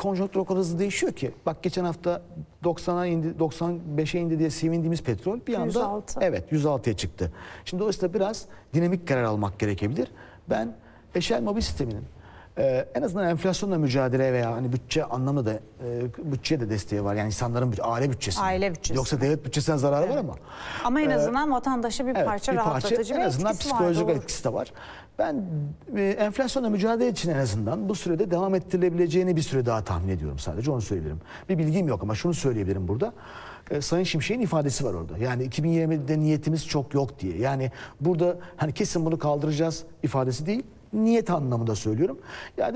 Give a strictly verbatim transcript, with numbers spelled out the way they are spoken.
konjonktür o kadar hızlı değişiyor ki. Bak geçen hafta doksana indi, doksan beşe indi diye sevindiğimiz petrol bir anda yüz altı. evet yüz altıya çıktı. Şimdi dolayısıyla biraz dinamik karar almak gerekebilir. Ben eşel mobil sisteminin Ee, en azından enflasyonla mücadele veya hani bütçe anlamında da e, bütçeye de desteği var. Yani insanların bütçe, aile bütçesi. Aile bütçesi. Yoksa devlet bütçesinden zararı var ama. Ama en Ee, azından vatandaşa bir evet, parça bir parça, rahatlatıcı en bir azından etkisi var. psikolojik Doğru. etkisi de var. Ben e, enflasyonla mücadele için en azından bu sürede devam ettirilebileceğini bir süre daha tahmin ediyorum sadece. Onu söyleyebilirim. Bir bilgim yok ama şunu söyleyebilirim burada. E, Sayın Şimşek'in ifadesi var orada. Yani iki bin yirmide niyetimiz çok yok diye. Yani burada hani kesin bunu kaldıracağız ifadesi değil. Niyet anlamında söylüyorum. Yani